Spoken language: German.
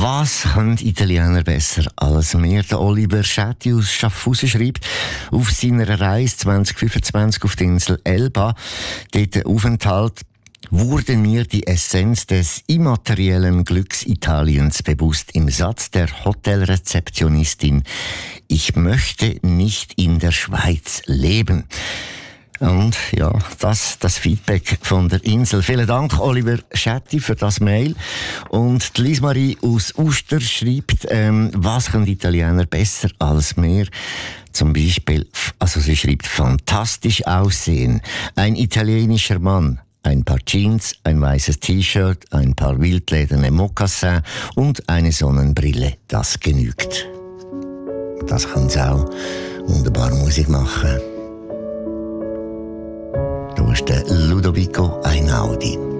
Was können Italiener besser als wir? Der Oliver Schätti aus Schaffhausen schreibt, auf seiner Reise 2025 auf die Insel Elba, dort der Aufenthalt, wurde mir die Essenz des immateriellen Glücks Italiens bewusst im Satz der Hotelrezeptionistin: Ich möchte nicht in der Schweiz leben. Und ja, das Feedback von der Insel. Vielen Dank, Oliver Schätti, für das Mail. Und Lies-Marie aus Uster schreibt, was können die Italiener besser als wir? Zum Beispiel, also sie schreibt, fantastisch aussehen. Ein italienischer Mann. Ein paar Jeans, ein weißes T-Shirt, ein paar wildlederne Mokassins und eine Sonnenbrille. Das genügt. Das kann sie auch wunderbar Musik machen. Da ist der Ludovico Einaudi.